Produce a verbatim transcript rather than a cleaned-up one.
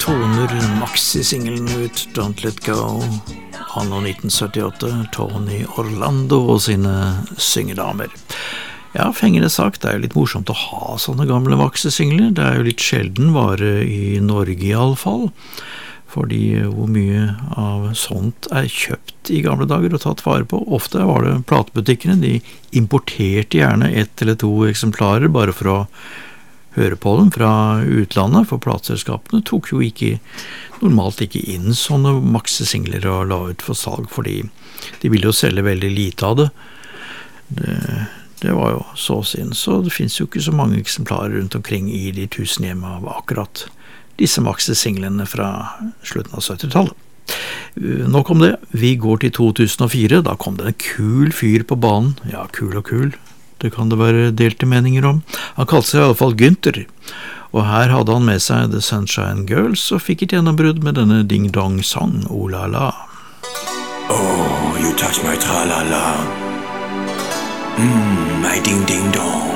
toner maxi-singelen ut Don't Let Go, anno nitten syttiåtte, Tony Orlando og sine syngedamer. Ja, fengende sagt, det er jo litt morsomt å ha sånne gamle maxi-singler, det er jo litt sjelden vare i Norge i alle fall, fordi hvor mye av sånt er kjøpt i gamle dager og tatt vare på. Ofte var det platebutikkene, de importerte gjerne ett eller to eksemplarer bare for å høre på dem fra utlandet, for plateselskapene tok jo ikke, normalt ikke inn sånne maxi-singler og la ut for salg, fordi de ville jo selge veldig lite av det. Det, det var jo så synd, så det finnes jo ikke så mange eksemplarer rundt omkring i de tusen hjem av akkurat disse maxi-singlene fra slutten av syttitallet. Nok om det, vi går til to tusen og fire, da kom det en kul fyr på banen, ja, kul og kul, det kan det være delte meninger om. Han kalte seg i alle fall Günther, og her hadde han med seg The Sunshine Girls og fikk et gjennombrudd med denne ding-dong-sang, oh la la. Oh, you touch my tra-la-la.